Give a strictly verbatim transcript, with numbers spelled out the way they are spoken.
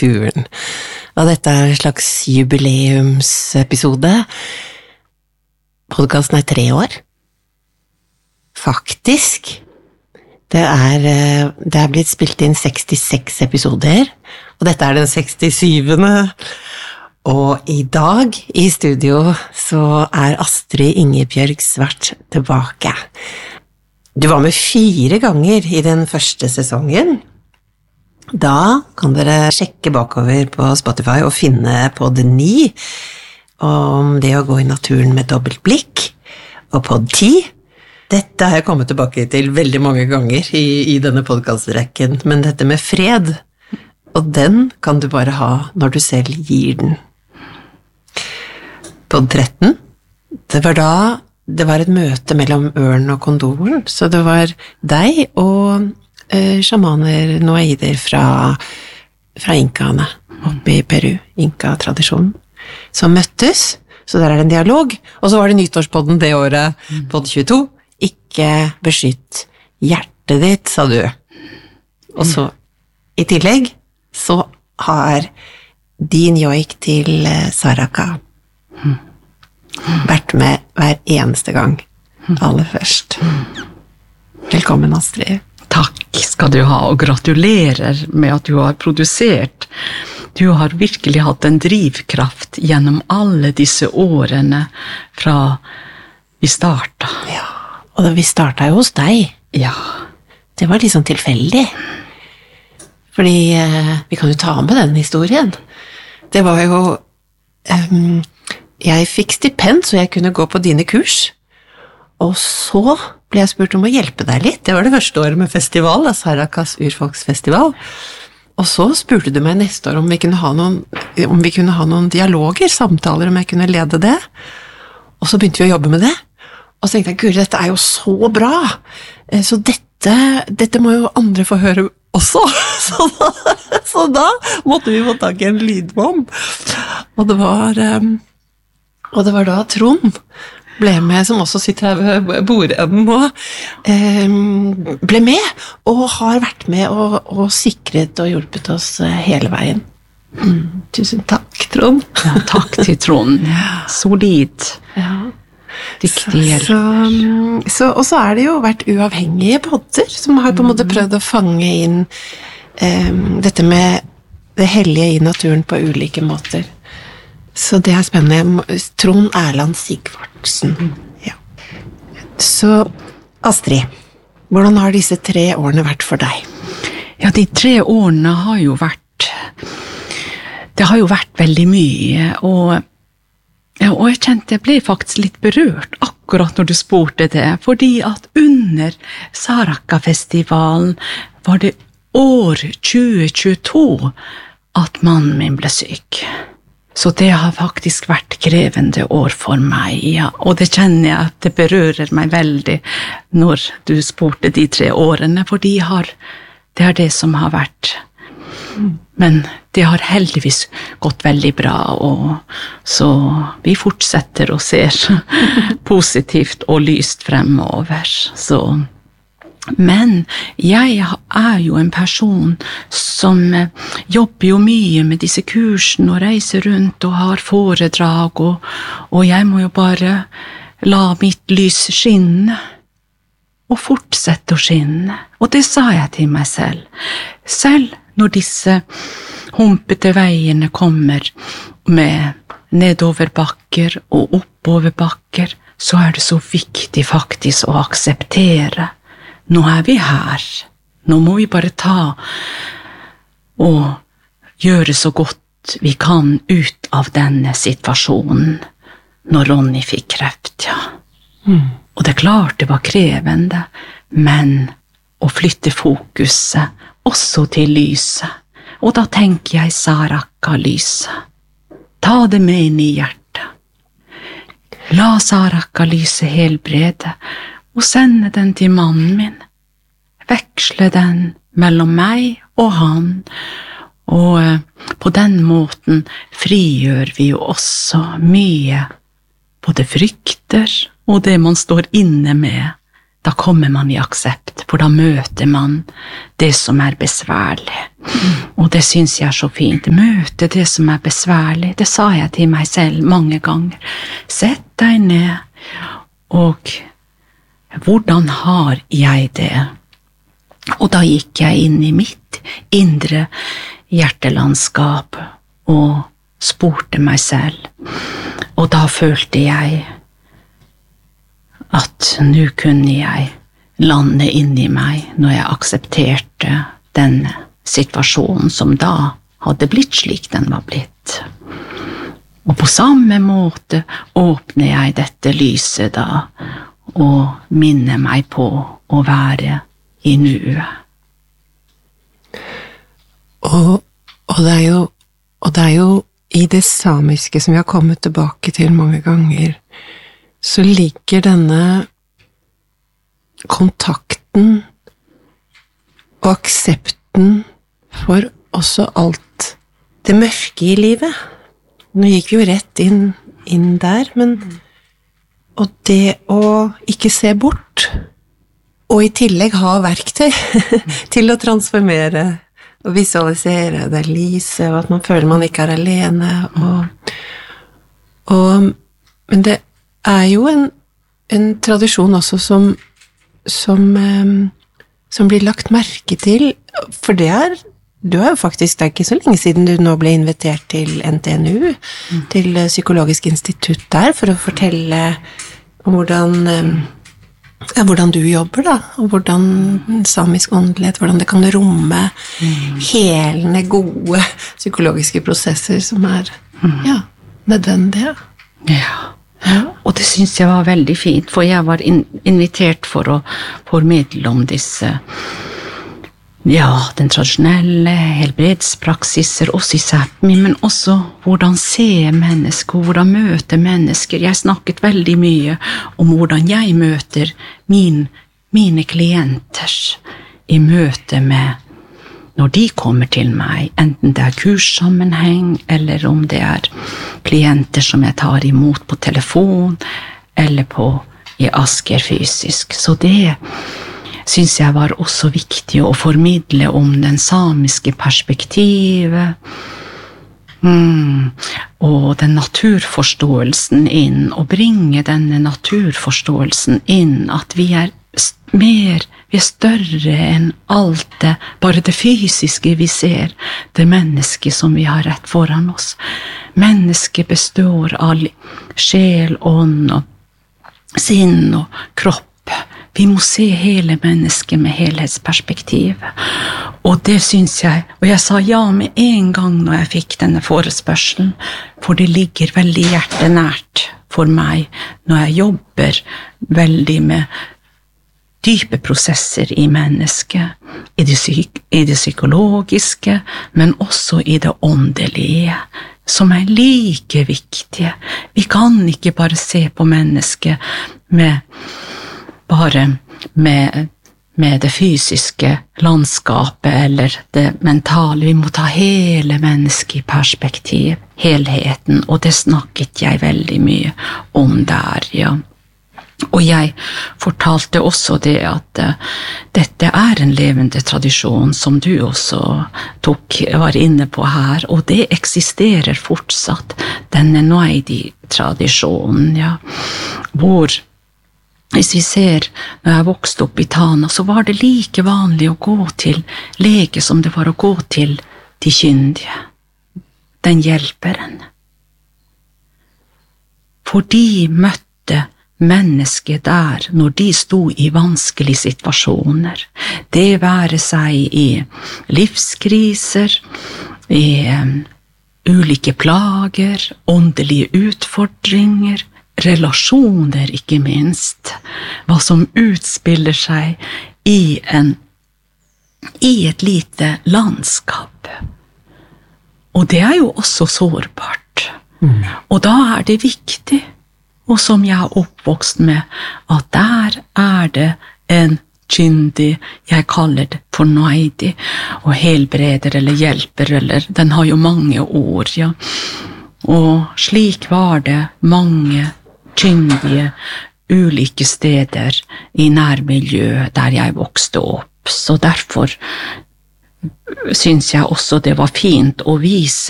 naturen. Og dette er en slags jubileumsepisode. Podcasten er tre år. Faktisk. Det er, det er blitt spilt inn sekstiseks episoder, og dette er den sekstisjuende. Og i dag i studio så er Astrid Ingebjørg Svart tilbake. Du var med fire ganger i den første sesongen. Da kan dere sjekke bakover på Spotify og finne pod ni om det å gå i naturen med dobbelt blikk, og pod ti. Dette har jeg kommet tilbake til veldig mange ganger i, i denne podcastrekken, men dette med fred, og den kan du bare ha når du selv gir den. Pod tretten, det var da det var et møte mellom ørn og kondoren, så det var deg og eh, shamaner, noaider fra, fra inkaene oppe i Peru, inka-tradisjonen, som møttes, så der er det en dialog, og så var det nyttårspodden det året, pod tjueto, ikke beskytt hjertet ditt, sa du. Og så, i tillegg, så har din joik til Saraka vært med hver eneste gang, aller først. Velkommen, Astrid. Takk skal du ha, og gratulerer med at du har produsert. Du har virkelig hatt en drivkraft gjennom alle disse årene fra vi startet. Ja, og vi startet jo hos deg. Ja. Det var liksom tilfeldig. Fordi eh, vi kan jo ta med den historien. Det var jo... Um, jeg fikk stipend, så jeg kunne gå på dine kurs. Og så ble jeg spurt om å hjelpe deg litt. Det var det første året med festival, Sarakas urfolksfestival. Og så spurte du meg neste år om vi kunne ha noen, om vi kunne ha noen dialoger, samtaler, om jeg kunne lede det. Og så begynte vi å jobbe med det. Og så tenkte jeg, gud, dette er jo så bra. Så dette, dette må jo andre få høre også. Så da, så da måtte vi få tak i en lydbom. Og det var, og det var da Trond ble med, som også sitter her ved bordenden nå, ble med, og har vært med og, og sikret og hjulpet oss hele veien. Mm. Tusen takk, Trond. Ja, takk til Trond. Solid. Ja. Dyktig hjelp. Så, så, og så er det jo vært uavhengige podder som har på en måte prøvd å fange inn um, dette med det hellige i naturen på ulike måter. Så det er spennende. Trond Erland Sigvardsen. Ja. Så Astrid, hvordan har disse tre årene vært for deg? Ja, de tre årene har jo vært, det har jo vært veldig mye, og, ja, og jeg kjente jeg ble faktisk litt berørt akkurat når du spurte det, fordi at under Saraka-festivalen var det år tjue tjueto at mannen min ble syk. Så det har faktisk vært krevende år for meg, ja. Og det kjenner jeg at det berører meg veldig når du spurte de tre årene, for de har, det er det som har vært. Men det har heldigvis gått veldig bra, og så vi fortsetter og ser positivt og lyst fremover, så... Men jeg er jo en person som jobber jo mye med disse kursene og reiser rundt og har foredrag, og, og jeg må jo bare la mitt lys skinne og fortsette å skinne. Og det sa jeg til meg selv. Selv når disse humpete veiene kommer med nedoverbakker og oppoverbakker, så er det så viktig faktisk å akseptere. Nå er vi her. Nå må vi bare ta og gjøre så godt vi kan ut av denne situasjonen når Ronny fikk kreft, ja. Mm. Og det er klart det var krevende, men å flytte fokuset også til lyset. Og da tenker jeg Saraka-lyset. Ta det med inn i hjertet. La Saraka-lyset helbrede, og sende den til mannen min. Veksle den mellom meg og han, og på den måten frigjør vi jo også mye, både frykter og det man står inne med, da kommer man i aksept, for da møter man det som er besværlig. Mm. Og det synes jeg er så fint. Møte det som er besværlig. Det sa jeg til meg selv mange ganger. Sett deg ned, og hvordan har jeg det? Og da gikk jeg inn i mitt indre hjertelandskap og spurte meg selv. Og da følte jeg at nå kunne jeg lande inni meg når jeg aksepterte den situasjonen som da hadde blitt slik den var blitt. Og på samme måte åpner jeg dette lyset da, og minner meg på å være i nuet. Og, og, det er jo, og det er jo i det samiske som vi har kommet tilbake til mange ganger, så ligger denne kontakten og aksepten for også alt det mørke i livet. Nå gikk vi jo rett inn, inn der, men og det å ikke se bort, og i tillegg ha verktøy til å transformere og visualisere det lyset, og at man føler man ikke er alene. Og, og, men det er jo en, en tradisjon også som, som, um, som blir lagt merke til, for det er, du er jo faktisk, det er ikke så lenge siden du nå ble invitert til N T N U, mm. til Psykologisk institutt der, for å fortelle om hvordan, um, ja, hvordan du jobber da, og hvordan samisk åndelighet, hvordan det kan romme mm. helende, gode psykologiske prosesser som er mm. ja, nødvendige. Ja. Ja. Og det synes jeg var veldig fint, for jeg var in- invitert for å formidle om disse, ja, den tradisjonelle helbredspraksiser, også i Sápmi, men også hvordan se mennesker, hvordan møte mennesker. Jeg snakket veldig mye om hvordan jeg møter min, mine klienter i møte med når de kommer til meg, enten det er kurssammenheng, eller om det er klienter som jeg tar imot på telefon, eller på i Asker fysisk. Så det synes jeg var også viktig å formidle om den samiske perspektivet, mm, og den naturforståelsen inn, og bringe denne naturforståelsen inn, at vi er mer, vi er større enn alt det, bare det fysiske vi ser, det mennesket som vi har rett foran oss. Mennesket består av sjel, ånd, og sinn og kropp. Vi må se hele mennesket med helhetsperspektiv. Og det synes jeg, og jeg sa ja med en gang når jeg fikk denne forespørselen, for det ligger veldig hjertenært for meg når jeg jobber veldig med dype prosesser i mennesket, i det, psyk- i det psykologiske, men også i det åndelige, som er like viktige. Vi kan ikke bare se på mennesket med, bare med, med det fysiske landskapet eller det mentale. Vi må ta hele mennesket i perspektiv, helheten, og det snakket jeg veldig mye om der, ja. Og jeg fortalte også det at uh, dette er en levende tradisjon, som du også tok, var inne på her, og det eksisterer fortsatt, denne Noaidi-tradisjonen, ja, hvor, hvis vi ser, når jeg vokste opp i Tana, så var det like vanlig å gå til lege som det var å gå til de kyndige, den hjelperen. For de møtte mennesket der når de sto i vanskelige situasjoner, det være seg i livskriser, i um, ulike plager, åndelige utfordringer, relasjoner ikke minst, hva som utspiller seg i, en, i et lite landskap. Og det er jo også sårbart. Mm. Og da er det viktig, og som jeg er oppvokst med, at der er det en kyndig, jeg kaller det for Noaidi, og helbreder eller hjelper, eller den har jo mange ord, ja. Og slik var det mange kyndige ulike steder i nærmiljøet der jeg vokste opp, så derfor synes jeg også det var fint å vise